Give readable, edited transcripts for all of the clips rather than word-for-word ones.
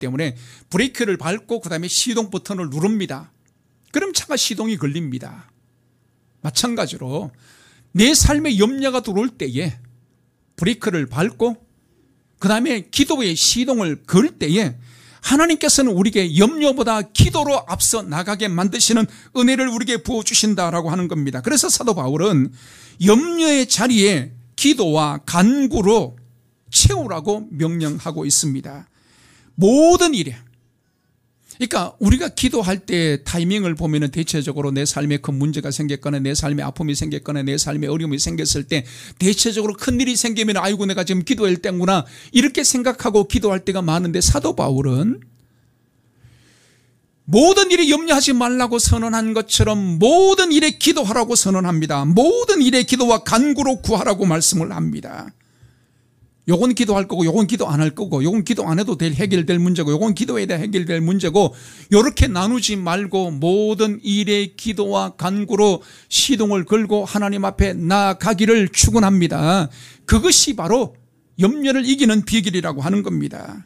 때문에 브레이크를 밟고 그 다음에 시동 버튼을 누릅니다. 그럼 차가 시동이 걸립니다. 마찬가지로 내 삶에 염려가 들어올 때에 브레이크를 밟고 그 다음에 기도의 시동을 걸 때에 하나님께서는 우리에게 염려보다 기도로 앞서 나가게 만드시는 은혜를 우리에게 부어주신다라고 하는 겁니다. 그래서 사도 바울은 염려의 자리에 기도와 간구로 채우라고 명령하고 있습니다. 모든 일에. 그러니까 우리가 기도할 때 타이밍을 보면 대체적으로 내 삶에 큰 문제가 생겼거나 내 삶에 아픔이 생겼거나 내 삶에 어려움이 생겼을 때 대체적으로 큰 일이 생기면 아이고 내가 지금 기도할 때구나 이렇게 생각하고 기도할 때가 많은데 사도 바울은 모든 일에 염려하지 말라고 선언한 것처럼 모든 일에 기도하라고 선언합니다. 모든 일에 기도와 간구로 구하라고 말씀을 합니다. 요건 기도할 거고 요건 기도 안 할 거고 요건 기도 안 해도 해결될 문제고 요건 기도해야 해결될 문제고 요렇게 나누지 말고 모든 일에 기도와 간구로 시동을 걸고 하나님 앞에 나아가기를 축원합니다. 그것이 바로 염려를 이기는 비결이라고 하는 겁니다.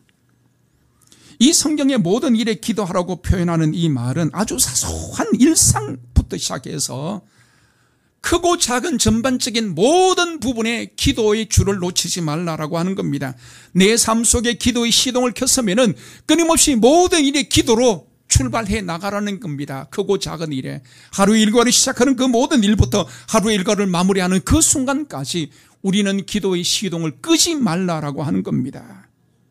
이 성경의 모든 일에 기도하라고 표현하는 이 말은 아주 사소한 일상부터 시작해서 크고 작은 전반적인 모든 부분에 기도의 줄을 놓치지 말라라고 하는 겁니다. 내 삶 속에 기도의 시동을 켰으면은 끊임없이 모든 일에 기도로 출발해 나가라는 겁니다. 크고 작은 일에 하루 일과를 시작하는 그 모든 일부터 하루 일과를 마무리하는 그 순간까지 우리는 기도의 시동을 끄지 말라라고 하는 겁니다.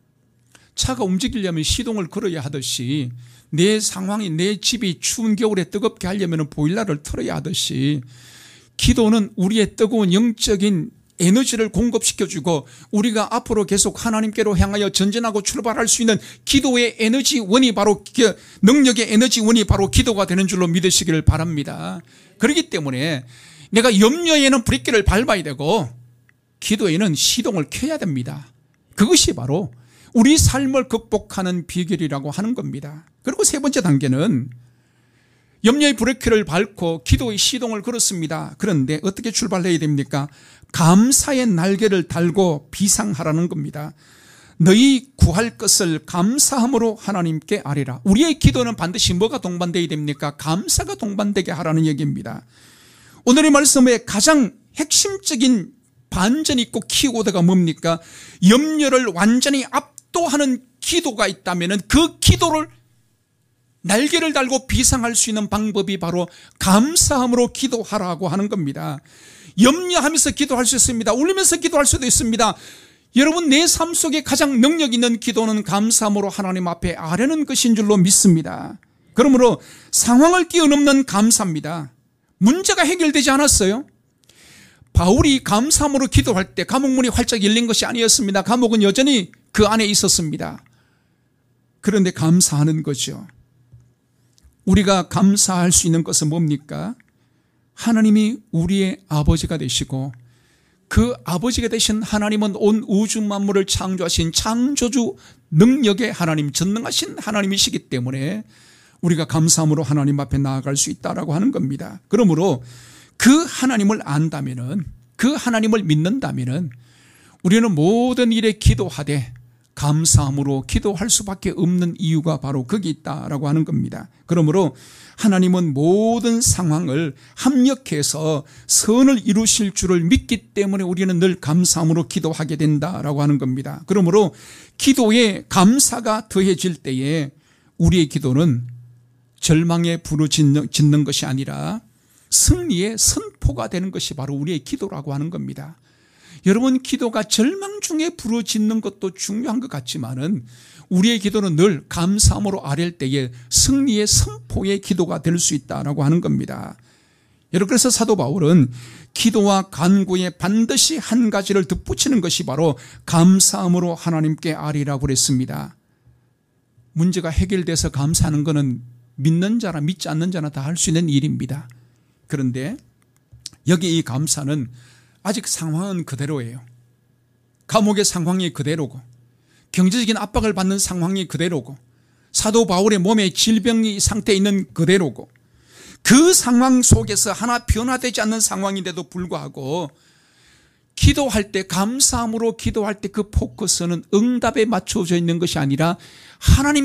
차가 움직이려면 시동을 걸어야 하듯이 내 상황이 내 집이 추운 겨울에 뜨겁게 하려면 보일러를 틀어야 하듯이 기도는 우리의 뜨거운 영적인 에너지를 공급시켜주고 우리가 앞으로 계속 하나님께로 향하여 전진하고 출발할 수 있는 기도의 에너지원이 바로 능력의 에너지원이 바로 기도가 되는 줄로 믿으시기를 바랍니다. 그렇기 때문에 내가 염려에는 브레이크를 밟아야 되고 기도에는 시동을 켜야 됩니다. 그것이 바로 우리 삶을 극복하는 비결이라고 하는 겁니다. 그리고 세 번째 단계는 염려의 브레이크를 밟고 기도의 시동을 걸었습니다. 그런데 어떻게 출발해야 됩니까? 감사의 날개를 달고 비상하라는 겁니다. 너희 구할 것을 감사함으로 하나님께 아뢰라. 우리의 기도는 반드시 뭐가 동반되어야 됩니까? 감사가 동반되게 하라는 얘기입니다. 오늘의 말씀의 가장 핵심적인 반전이 있고 키워드가 뭡니까? 염려를 완전히 압도하는 기도가 있다면 그 기도를 날개를 달고 비상할 수 있는 방법이 바로 감사함으로 기도하라고 하는 겁니다. 염려하면서 기도할 수 있습니다. 울면서 기도할 수도 있습니다. 여러분 내 삶 속에 가장 능력 있는 기도는 감사함으로 하나님 앞에 아뢰는 것인 줄로 믿습니다. 그러므로 상황을 뛰어넘는 감사입니다. 문제가 해결되지 않았어요. 바울이 감사함으로 기도할 때 감옥문이 활짝 열린 것이 아니었습니다. 감옥은 여전히 그 안에 있었습니다. 그런데 감사하는 거죠. 우리가 감사할 수 있는 것은 뭡니까? 하나님이 우리의 아버지가 되시고 그 아버지가 되신 하나님은 온 우주 만물을 창조하신 창조주 능력의 하나님, 전능하신 하나님이시기 때문에 우리가 감사함으로 하나님 앞에 나아갈 수 있다라고 하는 겁니다. 그러므로 그 하나님을 안다면은, 그 하나님을 믿는다면은 우리는 모든 일에 기도하되 감사함으로 기도할 수밖에 없는 이유가 바로 거기 있다라고 하는 겁니다. 그러므로 하나님은 모든 상황을 합력해서 선을 이루실 줄을 믿기 때문에 우리는 늘 감사함으로 기도하게 된다라고 하는 겁니다. 그러므로 기도에 감사가 더해질 때에 우리의 기도는 절망에 부르짖는 것이 아니라 승리의 선포가 되는 것이 바로 우리의 기도라고 하는 겁니다. 여러분 기도가 절망 중에 부르짖는 것도 중요한 것 같지만은 우리의 기도는 늘 감사함으로 아랠 때에 승리의 선포의 기도가 될 수 있다라고 하는 겁니다. 여러분 그래서 사도 바울은 기도와 간구에 반드시 한 가지를 덧붙이는 것이 바로 감사함으로 하나님께 아뢰라고 그랬습니다. 문제가 해결돼서 감사하는 것은 믿는 자나 믿지 않는 자나 다 할 수 있는 일입니다. 그런데 여기 이 감사는 아직 상황은 그대로예요. 감옥의 상황이 그대로고 경제적인 압박을 받는 상황이 그대로고 사도 바울의 몸에 질병이 상태에 있는 그대로고 그 상황 속에서 하나 변화되지 않는 상황인데도 불구하고 기도할 때, 감사함으로 기도할 때 그 포커스는 응답에 맞춰져 있는 것이 아니라 하나님